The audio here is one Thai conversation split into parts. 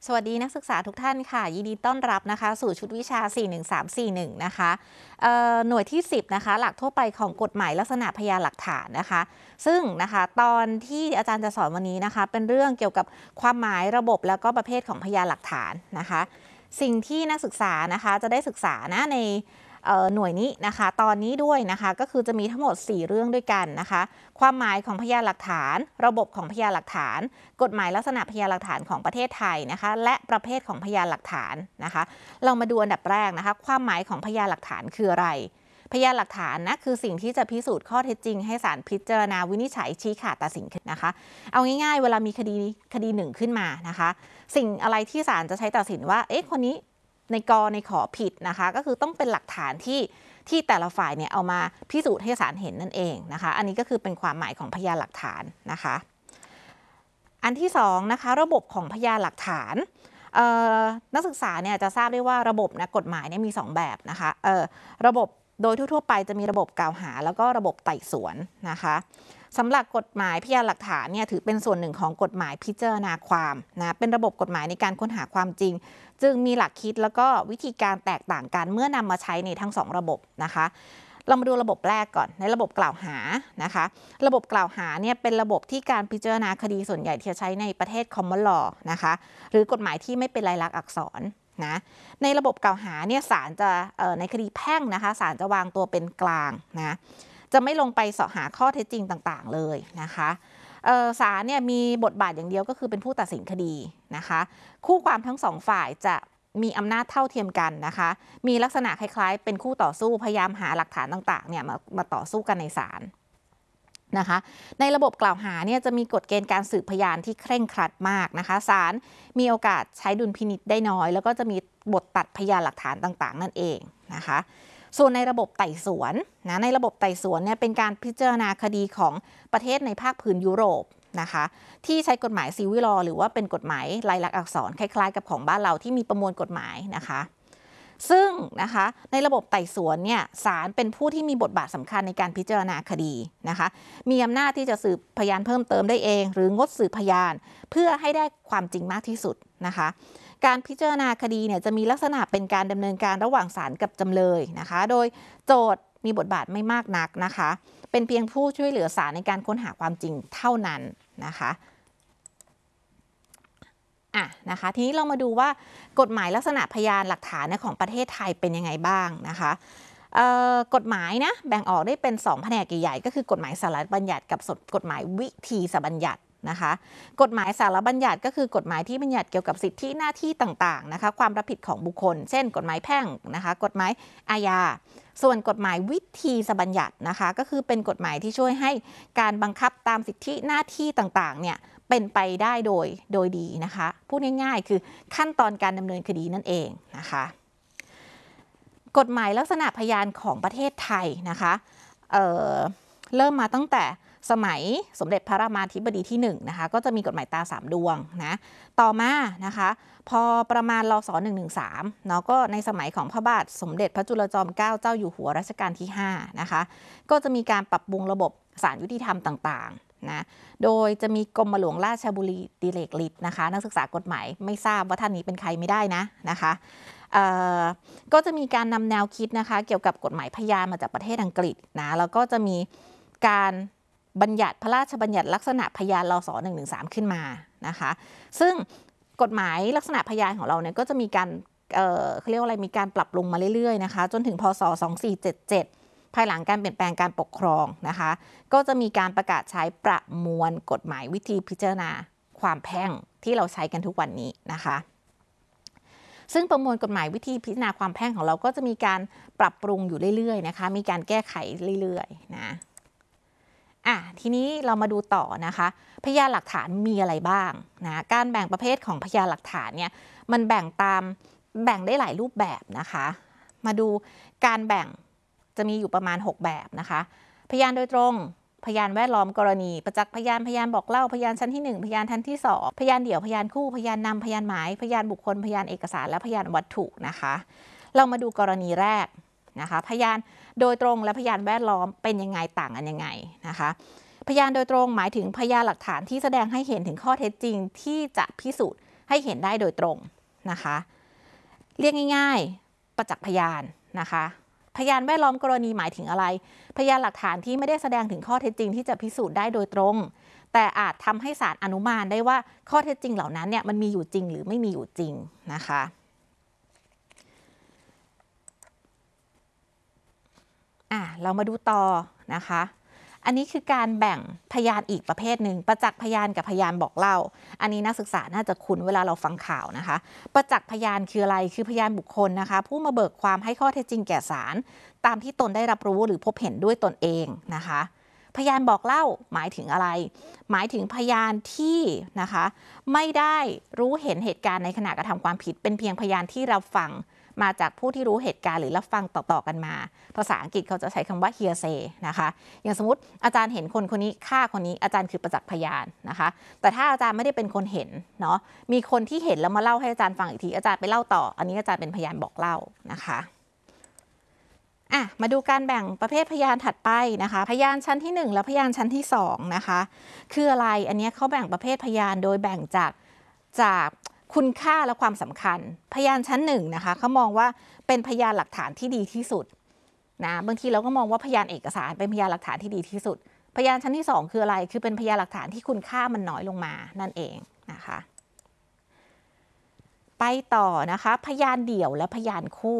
สวัสดีนักศึกษาทุกท่านค่ะยินดีต้อนรับนะคะสู่ชุดวิชา 41341 นะคะหน่วยที่ 10 นะคะหลักทั่วไปของกฎหมายลักษณะพยานหลักฐานนะคะซึ่งนะคะตอนที่อาจารย์จะสอนวันนี้นะคะเป็นเรื่องเกี่ยวกับความหมายระบบแล้วก็ประเภทของพยานหลักฐานนะคะสิ่งที่นักศึกษานะคะจะได้ศึกษานะในหน่วยนี้นะคะตอนนี้ด้วยนะคะก็คือจะมีทั้งหมด4เรื่องด้วยกันนะคะความหมายของพยานหลักฐานระบบของพยานหลักฐานกฎหมายลักษณะพยานหลักฐานของประเทศไทยนะคะและประเภทของพยานหลักฐานนะคะเรามาดูอันดับแรกนะคะความหมายของพยานหลักฐานคืออะไรพยานหลักฐานนะคือสิ่งที่จะพิสูจน์ข้อเท็จจริงให้ศาลพิจารณาวินิจฉัยชี้ขาดตัดสินนะคะเอาง่ายๆเวลามีคดีหนึ่งขึ้นมานะคะสิ่งอะไรที่ศาลจะใช้ตัดสินว่าคนนี้ในขอผิดนะคะก็คือต้องเป็นหลักฐานที่แต่ละฝ่ายเนี่ยเอามาพิสูจน์ให้ศาลเห็นนั่นเองนะคะอันนี้ก็คือเป็นความหมายของพยานหลักฐานนะคะอันที่2นะคะระบบของพยานหลักฐานนักศึกษาเนี่ยจะทราบได้ว่าระบบนะกฎหมายเนี่ยมี2แบบนะคะระบบโดยทั่วไปจะมีระบบกล่าวหาแล้วก็ระบบไต่สวนนะคะสำหรับกฎหมายพยานหลักฐานเนี่ยถือเป็นส่วนหนึ่งของกฎหมายพิจารณาความนะเป็นระบบกฎหมายในการค้นหาความจริงจึงมีหลักคิดแล้วก็วิธีการแตกต่างกันเมื่อนำมาใช้ในทั้ง2ระบบนะคะเรามาดูระบบแรกก่อนในระบบกล่าวหานะคะระบบกล่าวหาเนี่ยเป็นระบบที่การพิจารณาคดีส่วนใหญ่ที่จะใช้ในประเทศ common law นะคะหรือกฎหมายที่ไม่เป็นลายลักษณ์อักษรนะในระบบกล่าวหาเนี่ยศาลจะในคดีแพ่งนะคะศาลจะวางตัวเป็นกลางนะจะไม่ลงไปเสาะหาข้อเท็จจริงต่างๆเลยนะคะศาลเนี่ยมีบทบาทอย่างเดียวก็คือเป็นผู้ตัดสินคดีนะคะคู่ความทั้ง2ฝ่ายจะมีอำนาจเท่าเทียมกันนะคะมีลักษณะคล้ายๆเป็นคู่ต่อสู้พยายามหาหลักฐานต่างๆเนี่ยมาต่อสู้กันในศาลนะคะในระบบกล่าวหาเนี่ยจะมีกฎเกณฑ์การสืบพยานที่เคร่งครัดมากนะคะศาลมีโอกาสใช้ดุลพินิจได้น้อยแล้วก็จะมีบทตัดพยานหลักฐานต่างๆนั่นเองนะคะส่วนในระบบไต่สวนนะในระบบไต่สวนเนี่ยเป็นการพิจารณาคดีของประเทศในภาคพื้นยุโรปนะคะที่ใช้กฎหมายซิวิลลอหรือว่าเป็นกฎหมายลายลักษณ์อักษรคล้ายๆกับของบ้านเราที่มีประมวลกฎหมายนะคะซึ่งนะคะในระบบไต่สวนเนี่ยศาลเป็นผู้ที่มีบทบาทสำคัญในการพิจารณาคดีนะคะมีอำนาจที่จะสืบพยานเพิ่มเติมได้เองหรืองดสืบพยานเพื่อให้ได้ความจริงมากที่สุดนะคะการพิจารณาคดีเนี่ยจะมีลักษณะเป็นการดำเนินการระหว่างศาลกับจำเลยนะคะโดยโจทก์มีบทบาทไม่มากนักนะคะเป็นเพียงผู้ช่วยเหลือศาลในการค้นหาความจริงเท่านั้นนะคะนะคะทีนี้เรามาดูว่ากฎหมายลักษณะพยานหลักฐานของประเทศไทยเป็นยังไงบ้างนะคะกฎหมายนะแบ่งออกได้เป็น2แผนกใหญ่ๆก็คือกฎหมายสาระบัญญัติกับกฎหมายวิธีบัญญัตินะคะกฎหมายสาระบัญญัติก็คือกฎหมายที่บัญญัติเกี่ยวกับสิทธิหน้าที่ต่างๆนะคะความรับผิดของบุคคลเช่นกฎหมายแพ่งนะคะกฎหมายอาญาส่วนกฎหมายวิธีบัญญัตินะคะก็คือเป็นกฎหมายที่ช่วยให้การบังคับตามสิทธิหน้าที่ต่างๆเนี่ยเป็นไปได้โดยดีนะคะพูดง่ายๆคือขั้นตอนการดำเนินคดีนั่นเองนะคะกฎหมายลักษณะพยานของประเทศไทยนะคะเริ่มมาตั้งแต่สมัยสมเด็จพระรามาธิบดีที่1นะคะก็จะมีกฎหมายตา3ดวงนะต่อมานะคะพอประมาณรศ113เนาะก็ในสมัยของพระบาทสมเด็จพระจุลจอมเกล้าเจ้าอยู่หัวรัชกาลที่5นะคะก็จะมีการปรับปรุงระบบศาลยุติธรรมต่างๆนะโดยจะมีกรมหลวงราชบุรีดิเรกฤทธิ์นะคะนักศึกษากฎหมายไม่ทราบว่าท่านนี้เป็นใครไม่ได้นะคะก็จะมีการนำแนวคิดนะคะเกี่ยวกับกฎหมายพยานมาจากประเทศอังกฤษนะแล้วก็จะมีการบัญญัติพระราชบัญญัติลักษณะพยานรศ113ขึ้นมานะคะซึ่งกฎหมายลักษณะพยานของเราเนี่ยก็จะมีการเขาเรียกว่าอะไรมีการปรับปรุงมาเรื่อยๆนะคะจนถึงพศ2477ภายหลังการเปลี่ยนแปลงการปกครองนะคะก็จะมีการประกาศใช้ประมวลกฎหมายวิธีพิจารณาความแพ่งที่เราใช้กันทุกวันนี้นะคะซึ่งประมวลกฎหมายวิธีพิจารณาความแพ่งของเราก็จะมีการปรับปรุงอยู่เรื่อยๆนะคะมีการแก้ไขเรื่อยๆนะทีนี้เรามาดูต่อนะคะพยานหลักฐานมีอะไรบ้างนะการแบ่งประเภทของพยานหลักฐานเนี่ยมันแบ่งได้หลายรูปแบบนะคะมาดูการแบ่งจะมีอยู่ประมาณ6แบบนะคะพยานโดยตรงพยานแวดล้อมกรณีประจักษ์พยานบอกเล่าพยานชั้นที่1พยานชั้นที่2พยานเดี่ยวพยานคู่พยานนำพยานหมายพยานบุคคลพยานเอกสารและพยานวัตถุนะคะเรามาดูกรณีแรกนะคะพยานโดยตรงและพยานแวดล้อมเป็นยังไงต่างกันยังไงนะคะพยานโดยตรงหมายถึงพยานหลักฐานที่แสดงให้เห็นถึงข้อเท็จจริงที่จะพิสูจน์ให้เห็นได้โดยตรงนะคะเรียกง่ายๆประจักษ์พยานนะคะพยานแวดล้อมกรณีหมายถึงอะไรพยานหลักฐานที่ไม่ได้แสดงถึงข้อเท็จจริงที่จะพิสูจน์ได้โดยตรงแต่อาจทำให้ศาลอนุมานได้ว่าข้อเท็จจริงเหล่านั้นเนี่ยมันมีอยู่จริงหรือไม่มีอยู่จริงนะคะเรามาดูต่อนะคะอันนี้คือการแบ่งพยานอีกประเภทหนึ่งประจักษ์พยานกับพยานบอกเล่าอันนี้นักศึกษาน่าจะคุ้นเวลาเราฟังข่าวนะคะประจักษ์พยานคืออะไรคือพยานบุคคลนะคะผู้มาเบิกความให้ข้อเท็จจริงแก่ศาลตามที่ตนได้รับรู้หรือพบเห็นด้วยตนเองนะคะพยานบอกเล่าหมายถึงอะไรหมายถึงพยานที่นะคะไม่ได้รู้เห็นเหตุการณ์ในขณะกระทำความผิดเป็นเพียงพยานที่รับฟังมาจากผู้ที่รู้เหตุการณ์หรือรับฟังต่อๆกันมาภาษาอังกฤษเขาจะใช้คำว่า hearsay นะคะอย่างสมมติอาจารย์เห็นคนคนนี้ฆ่าคนนี้อาจารย์คือประจักษ์พยานนะคะแต่ถ้าอาจารย์ไม่ได้เป็นคนเห็นเนาะมีคนที่เห็นแล้วมาเล่าให้อาจารย์ฟังอีกทีอาจารย์ไปเล่าต่ออันนี้อาจารย์เป็นพยานบอกเล่านะคะมาดูการแบ่งประเภทพยานถัดไปนะคะพยานชั้นที่1และพยานชั้นที่2นะคะคืออะไรอันนี้เขาแบ่งประเภทพยานโดยแบ่งจากคุณค่าและความสำคัญพยานชั้น1นะคะเขามองว่าเป็นพยานหลักฐานที่ดีที่สุดนะบางทีเราก็มองว่าพยานเอกสารเป็นพยานหลักฐานที่ดีที่สุดพยานชั้นที่2คืออะไรคือเป็นพยานหลักฐานที่คุณค่ามันน้อยลงมานั่นเองนะคะไปต่อนะคะพยานเดี่ยวและพยานคู่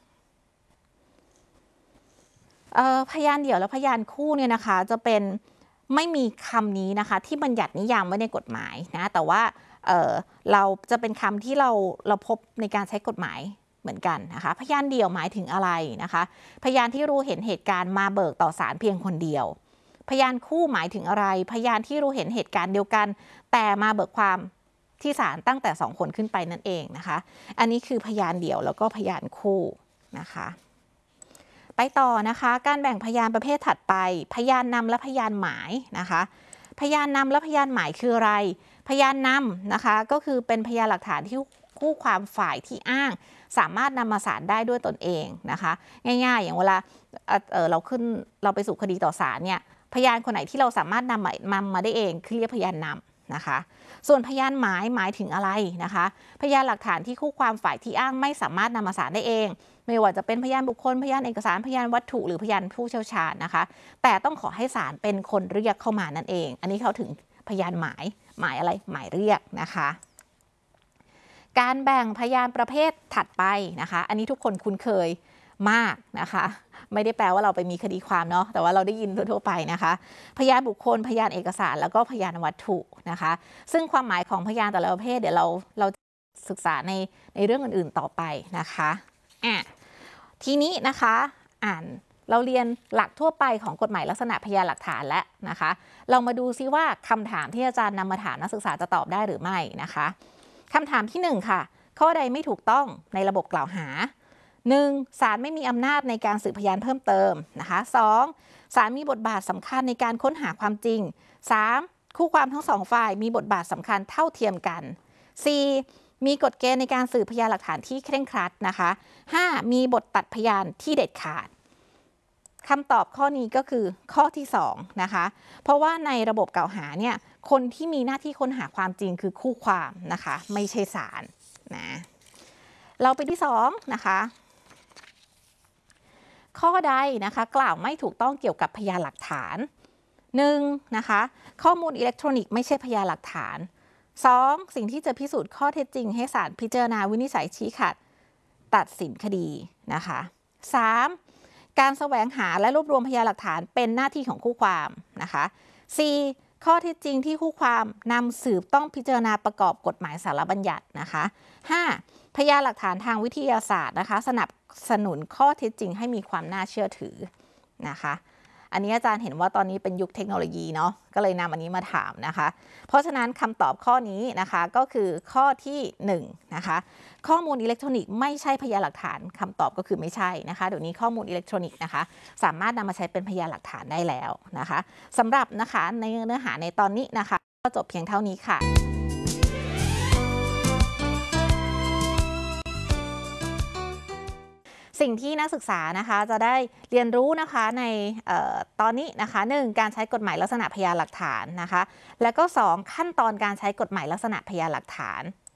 พยานเดี่ยวและพยานคู่เนี่ยนะคะจะเป็นไม่มีคำนี้นะคะที่บัญญัตินิยามไว้ในกฎหมายนะแต่ว่าเราจะเป็นคำที่เราพบในการใช้กฎหมายเหมือนกันนะคะพยานเดี่ยวหมายถึงอะไรนะคะพยานที่รู้เห็นเหตุการณ์มาเบิกต่อศาลเพียงคนเดียวพยานคู่หมายถึงอะไรพยานที่รู้เห็นเหตุการณ์เดียวกันแต่มาเบิกความที่ศาลตั้งแต่2คนขึ้นไปนั่นเองนะคะอันนี้คือพยานเดี่ยวแล้วก็พยานคู่นะคะไปต่อนะคะการแบ่งพยานประเภทถัดไปพยานนำและพยานหมายนะคะพยานนำและพยานหมายคืออะไรพยานนำนะคะก็คือเป็นพยานหลักฐานที่คู่ความฝ่ายที่อ้างสามารถนำมาศาลได้ด้วยตนเองนะคะง่ายๆอย่างเวลาเราไปสู่คดีต่อศาลเนี่ยพยานคนไหนที่เราสามารถนำมาได้เองคือเรียกพยานนำนะคะส่วนพยานหมายถึงอะไรนะคะพยานหลักฐานที่คู่ความฝ่ายที่อ้างไม่สามารถนำมาศาลได้เองไม่ว่าจะเป็นพยานบุคคลพยานเอกสารพยานวัตถุหรือพยานผู้เชี่ยวชาญนะคะแต่ต้องขอให้ศาลเป็นคนเรียกเข้ามานั่นเองอันนี้เขาถึงพยานหมายอะไรหมายเรียกนะคะการแบ่งพยานประเภทถัดไปนะคะอันนี้ทุกคนคุ้นเคยมากนะคะไม่ได้แปลว่าเราไปมีคดีความเนาะแต่ว่าเราได้ยินทั่วไปนะคะพยานบุคคลพยานเอกสารแล้วก็พยานวัตถุนะคะซึ่งความหมายของพยานแต่ละประเภทเดี๋ยวเราศึกษาในเรื่องอื่นๆต่อไปนะคะทีนี้นะคะเราเรียนหลักทั่วไปของกฎหมายลักษณะพยานหลักฐานแล้วนะคะเรามาดูซิว่าคำถามที่อาจารย์นำมาถามนักศึกษาจะตอบได้หรือไม่นะคะคำถามที่1ค่ะข้อใดไม่ถูกต้องในระบบกล่าวหา 1. ศาลไม่มีอำนาจในการสืบพยานเพิ่มเติมนะคะ 2. ศาลมีบทบาทสำคัญในการค้นหาความจริง 3. คู่ความทั้ง2ฝ่ายมีบทบาทสำคัญเท่าเทียมกัน 4. มีกฎเกณฑ์ในการสืบพยานหลักฐานที่เคร่งครัดนะคะ 5. มีบทตัดพยานที่เด็ดขาดคำตอบข้อนี้ก็คือข้อที่2นะคะเพราะว่าในระบบกล่าวหาเนี่ยคนที่มีหน้าที่ค้นหาความจริงคือคู่ความนะคะไม่ใช่ศาลนะเราไปที่2นะคะข้อใดนะคะกล่าวไม่ถูกต้องเกี่ยวกับพยานหลักฐาน1นะคะข้อมูลอิเล็กทรอนิกส์ไม่ใช่พยานหลักฐาน 2. สิ่งที่จะพิสูจน์ข้อเท็จจริงให้ศาลพิจารณาวินิจฉัยชี้ขาดตัดสินคดีนะคะ 3. การแสวงหาและรวบรวมพยานหลักฐานเป็นหน้าที่ของคู่ความนะคะ 4. ข้อเท็จจริงที่คู่ความนำสืบต้องพิจารณาประกอบกฎหมายสารบัญญัตินะคะ 5. พยานหลักฐานทางวิทยาศาสตร์นะคะสนับสนุนข้อเท็จจริงให้มีความน่าเชื่อถือนะคะอันนี้อาจารย์เห็นว่าตอนนี้เป็นยุคเทคโนโลยีเนาะก็เลยนำอันนี้มาถามนะคะเพราะฉะนั้นคำตอบข้อนี้นะคะก็คือข้อที่1นะคะข้อมูลอิเล็กทรอนิกส์ไม่ใช่พยานหลักฐานคำตอบก็คือไม่ใช่นะคะเดี๋ยวนี้ข้อมูลอิเล็กทรอนิกส์นะคะสามารถนำมาใช้เป็นพยานหลักฐานได้แล้วนะคะสำหรับนะคะในเนื้อหาในตอนนี้นะคะก็จบเพียงเท่านี้ค่ะสิ่งที่นักศึกษานะคะจะได้เรียนรู้นะคะในตอนนี้นะคะ1การใช้กฎหมายลักษณะพยานหลักฐานนะคะและก็2ขั้นตอนการใช้กฎหมายลักษณะพยานหลักฐาน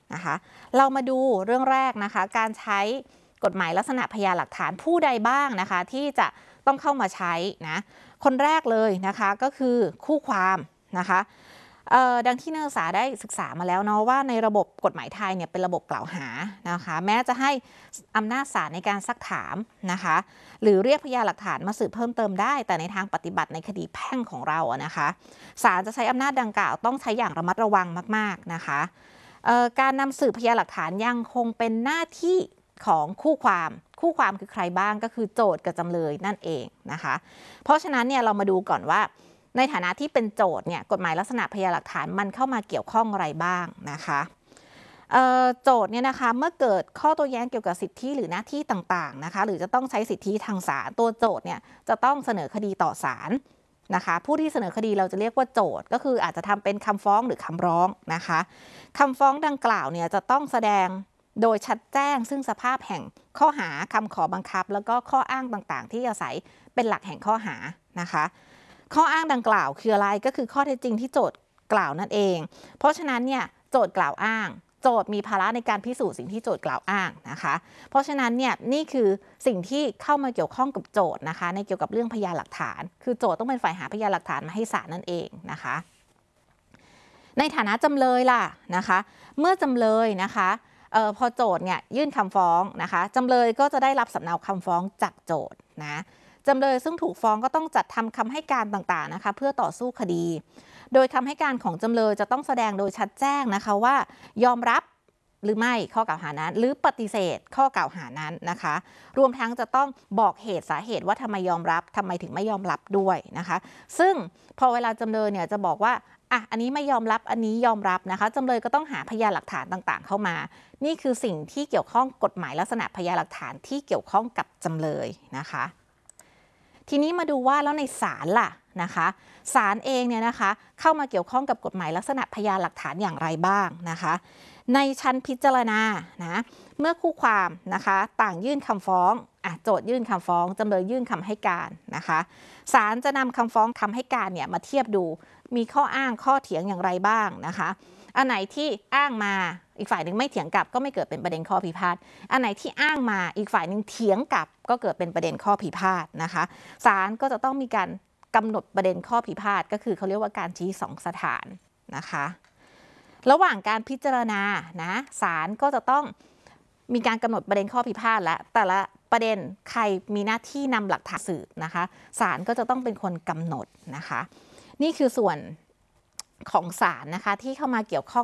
นะคะเรามาดูเรื่องแรกนะคะการใช้กฎหมายลักษณะพยานหลักฐานผู้ใดบ้างนะคะที่จะต้องเข้ามาใช้นะคนแรกเลยนะคะก็คือคู่ความนะคะดังที่นักศึกษาได้ศึกษามาแล้วเนาะว่าในระบบกฎหมายไทยเนี่ยเป็นระบบกล่าวหานะคะแม้จะให้อำนาจศาลในการซักถามนะคะหรือเรียกพยานหลักฐานมาสืบเพิ่มเติมได้แต่ในทางปฏิบัติในคดีแพ่งของเราอะนะคะศาลจะใช้อำนาจดังกล่าวต้องใช้อย่างระมัดระวังมากๆนะคะการนำสืบพยานหลักฐานยังคงเป็นหน้าที่ของคู่ความคือใครบ้างก็คือโจทก์กับจำเลยนั่นเองนะคะเพราะฉะนั้นเนี่ยเรามาดูก่อนว่าในฐานะที่เป็นโจทก์เนี่ยกฎหมายลักษณะพยานหลักฐานมันเข้ามาเกี่ยวข้องอะไรบ้างนะคะโจทก์เนี่ยนะคะเมื่อเกิดข้อโต้แย้งเกี่ยวกับสิทธิหรือหน้าที่ต่างๆนะคะหรือจะต้องใช้สิทธิทางศาลตัวโจทก์เนี่ยจะต้องเสนอคดีต่อศาลนะคะผู้ที่เสนอคดีเราจะเรียกว่าโจทก์ก็คืออาจจะทำเป็นคำฟ้องหรือคำร้องนะคะคำฟ้องดังกล่าวเนี่ยจะต้องแสดงโดยชัดแจ้งซึ่งสภาพแห่งข้อหาคำขอบังคับแล้วก็ข้ออ้างต่างๆที่อาศัยเป็นหลักแห่งข้อหานะคะข้ออ้างดังกล่าวคืออะไรก็คือข้อเท็จจริงที่โจทก์กล่าวนั่นเองเพราะฉะนั้นเนี่ยโจทก์กล่าวอ้างโจทก์มีภาระในการพิสูจน์สิ่งที่โจทก์กล่าวอ้างนะคะเพราะฉะนั้นเนี่ยนี่คือสิ่งที่เข้ามาเกี่ยวข้องกับโจทก์นะคะในเกี่ยวกับเรื่องพยานหลักฐานคือโจทก์ต้องเป็นฝ่ายหาพยานหลักฐานมาให้ศาลนั่นเองนะคะในฐานะจำเลยล่ะนะคะเมื่อจำเลยนะคะพอโจทก์เนี่ยยื่นคำฟ้องนะคะจำเลยก็จะได้รับสำเนาคำฟ้องจากโจทก์นะจำเลยซึ่งถูกฟ้องก็ต้องจัดทำคำให้การต่างๆนะคะเพื่อต่อสู้คดีโดยคำให้การของจำเลยจะต้องแสดงโดยชัดแจ้งนะคะว่ายอมรับหรือไม่ข้อกล่าวหานั้นหรือปฏิเสธข้อกล่าวหานั้นนะคะรวมทั้งจะต้องบอกเหตุสาเหตุว่าทำไมยอมรับทำไมถึงไม่ยอมรับด้วยนะคะซึ่งพอเวลาจำเลยเนี่ยจะบอกว่าอันนี้ไม่ยอมรับอันนี้ยอมรับนะคะจำเลยก็ต้องหาพยานหลักฐานต่างๆเข้ามานี่คือสิ่งที่เกี่ยวข้องกฎหมายลักษณะพยานหลักฐานที่เกี่ยวข้องกับจำเลยนะคะทีนี้มาดูว่าแล้วในศาลล่ะนะคะศาลเองเนี่ยนะคะเข้ามาเกี่ยวข้องกับกฎหมายลักษณะพยานหลักฐานอย่างไรบ้างนะคะในชั้นพิจารณานะเมื่อคู่ความนะคะต่างยื่นคำฟ้องโจทก์ยื่นคำฟ้องจำเลยยื่นคำให้การนะคะศาลจะนำคำฟ้องคำให้การเนี่ยมาเทียบดูมีข้ออ้างข้อเถียงอย่างไรบ้างนะคะอันไหนที่อ้างมาอีกฝ่ายหนึ่งไม่เถียงกลับก็ไม่เกิดเป็นประเด็นข้อพิพาทอันไหนที่อ้างมาอีกฝ่ายหนึ่งเถียงกลับก็เกิดเป็นประเด็นข้อพิพาทนะคะศาลก็จะต้องมีการกำหนดประเด็นข้อพิพาทก็คือเขาเรียกว่าการชี้สองสถานนะคะระหว่างการพิจารณานะศาลก็จะต้องมีการกำหนดประเด็นข้อพิพาทและแต่ละประเด็นใครมีหน้าที่นำหลักฐานสืบนะคะศาลก็จะต้องเป็นคนกำหนดนะคะนี่คือส่วนของศาลนะคะที่เข้ามาเกี่ยวข้อง